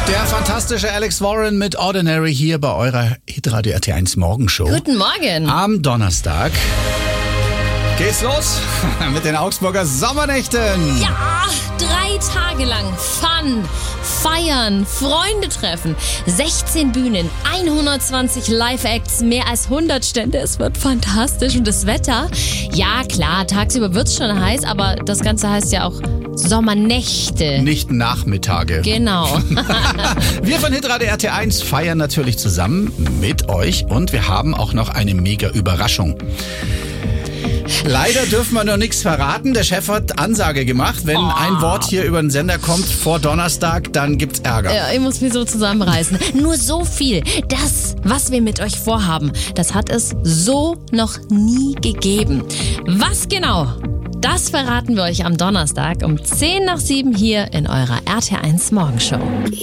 Der fantastische Alex Warren mit Ordinary hier bei eurer Hitradio RT1 Morgenshow. Guten Morgen. Am Donnerstag geht's los mit den Augsburger Sommernächten. Ja, 3 Tage lang Fun, Feiern, Freunde treffen, 16 Bühnen, 120 Live-Acts, mehr als 100 Stände. Es wird fantastisch. Und das Wetter, ja klar, tagsüber wird's schon heiß, aber das Ganze heißt ja auch Sommernächte. Nicht Nachmittage. Genau. Wir von Hitradio RT1 feiern natürlich zusammen mit euch und wir haben auch noch eine mega Überraschung. Leider dürfen wir noch nichts verraten. Der Chef hat Ansage gemacht. Wenn ein Wort hier über den Sender kommt vor Donnerstag, dann gibt's Ärger. Ja, ich muss mich so zusammenreißen. Nur so viel. Das, was wir mit euch vorhaben, das hat es so noch nie gegeben. Was genau? Das verraten wir euch am Donnerstag um 6:10 hier in eurer RT1 Morgenshow.